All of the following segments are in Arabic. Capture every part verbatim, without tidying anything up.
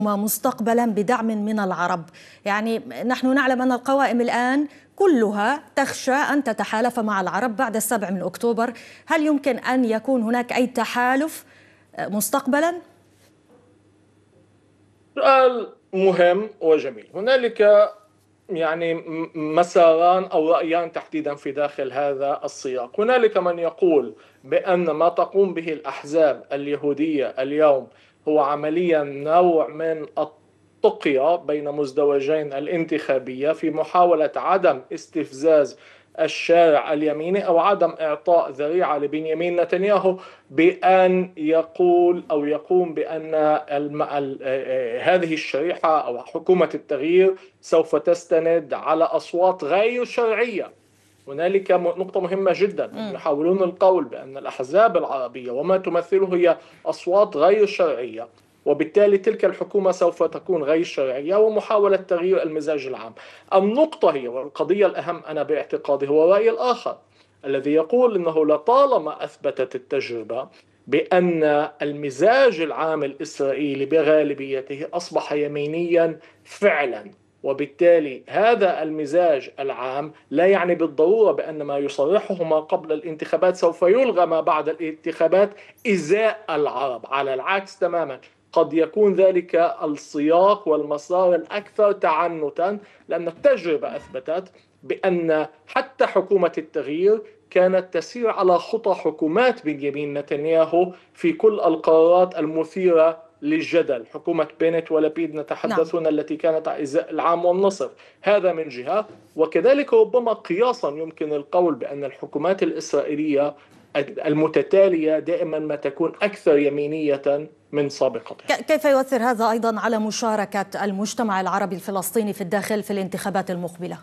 مستقبلا بدعم من العرب. يعني نحن نعلم أن القوائم الآن كلها تخشى أن تتحالف مع العرب بعد السابع من أكتوبر. هل يمكن أن يكون هناك أي تحالف مستقبلا؟ سؤال مهم وجميل. هنالك يعني مساران أو رأيان تحديدا في داخل هذا السياق. هنالك من يقول بأن ما تقوم به الأحزاب اليهودية اليوم هو عمليا نوع من التقية بين مزدوجين الانتخابية في محاولة عدم استفزاز الشارع اليميني أو عدم إعطاء ذريعة لبنيامين نتنياهو بأن يقول أو يقوم بأن هذه الشريحة أو حكومة التغيير سوف تستند على أصوات غير شرعية. هنالك نقطة مهمة جدا، يحاولون القول بأن الأحزاب العربية وما تمثله هي أصوات غير شرعية، وبالتالي تلك الحكومة سوف تكون غير شرعية ومحاولة تغيير المزاج العام. النقطة هي والقضية الأهم أنا باعتقادي هو الرأي الآخر الذي يقول أنه لطالما أثبتت التجربة بأن المزاج العام الإسرائيلي بغالبيته أصبح يمينيا فعلا، وبالتالي هذا المزاج العام لا يعني بالضرورة بأن ما يصرحه ما قبل الانتخابات سوف يلغى ما بعد الانتخابات إزاء العرب. على العكس تماما، قد يكون ذلك السياق والمسار الأكثر تعنتا، لأن التجربة أثبتت بأن حتى حكومة التغيير كانت تسير على خطى حكومات بنيامين نتنياهو في كل القرارات المثيرة للجدل. حكومة بنت ولبيد نتحدث هنا التي كانت العام والنصف، هذا من جهة. وكذلك ربما قياسا يمكن القول بأن الحكومات الإسرائيلية المتتالية دائما ما تكون أكثر يمينية من سابقتها. كيف يؤثر هذا أيضا على مشاركة المجتمع العربي الفلسطيني في الداخل في الانتخابات المقبلة؟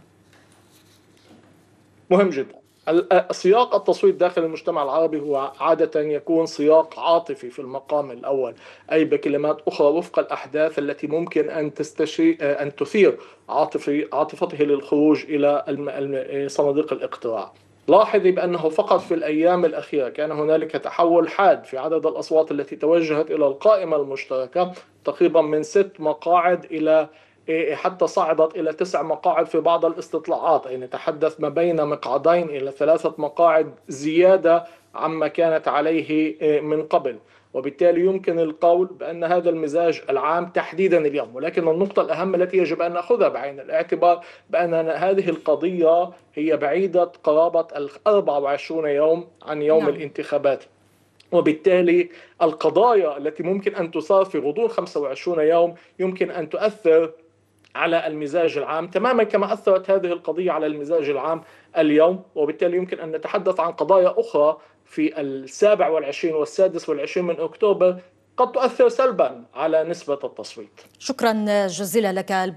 مهم جدا. سياق التصويت داخل المجتمع العربي هو عادة يكون سياق عاطفي في المقام الأول، أي بكلمات أخرى وفق الأحداث التي ممكن أن تستشي أن تثير عاطفته للخروج إلى صناديق الاقتراع. لاحظي بأنه فقط في الأيام الأخيرة كان هنالك تحول حاد في عدد الأصوات التي توجهت إلى القائمة المشتركة، تقريبا من ست مقاعد إلى حتى صعدت إلى تسع مقاعد في بعض الاستطلاعات، أي نتحدث ما بين مقعدين إلى ثلاثة مقاعد زيادة عما كانت عليه من قبل. وبالتالي يمكن القول بأن هذا المزاج العام تحديدا اليوم. ولكن النقطة الأهم التي يجب أن نأخذها بعين الاعتبار بأن هذه القضية هي بعيدة قرابة الأربع وعشرون يوم عن يوم نعم. الانتخابات، وبالتالي القضايا التي ممكن أن تثار في غضون خمسة وعشرين يوم يمكن أن تؤثر على المزاج العام تماما كما أثرت هذه القضية على المزاج العام اليوم. وبالتالي يمكن أن نتحدث عن قضايا أخرى في السابع والعشرين والسادس والعشرين من أكتوبر قد تؤثر سلبا على نسبة التصويت. شكرا جزيلا لك.